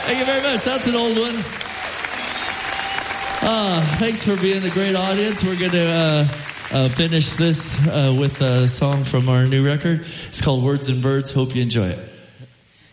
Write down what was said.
Thank you very much. That's an old one. Thanks for being a great audience. We're going to finish this with a song from our new record. It's called Words and Birds. Hope you enjoy it.